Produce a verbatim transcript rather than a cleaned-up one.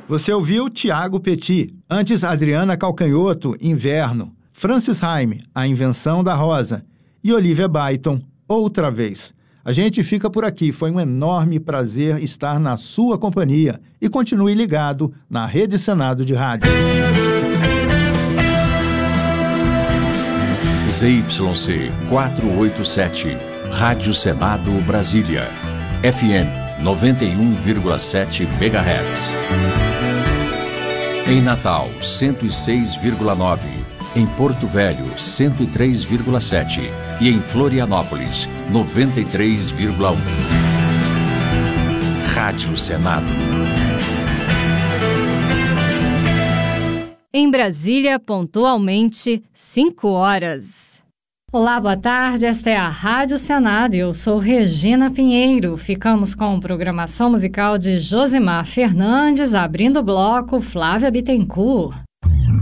Você ouviu Tiago Petit, antes Adriana Calcanhoto, Inverno, Francis Haime, A Invenção da Rosa e Olivia Byton, Outra Vez. A gente fica por aqui, foi um enorme prazer estar na sua companhia e continue ligado na Rede Senado de Rádio. Z Y C quatrocentos e oitenta e sete, Rádio Senado Brasília, F M noventa e um vírgula sete megahertz. Em Natal, cento e seis vírgula nove. Em Porto Velho, cento e três vírgula sete. E em Florianópolis, noventa e três vírgula um. Rádio Senado. Em Brasília, pontualmente, cinco horas. Olá, boa tarde. Esta é a Rádio Senado e eu sou Regina Pinheiro. Ficamos com programação musical de Josimar Fernandes, abrindo o bloco Flávia Bittencourt.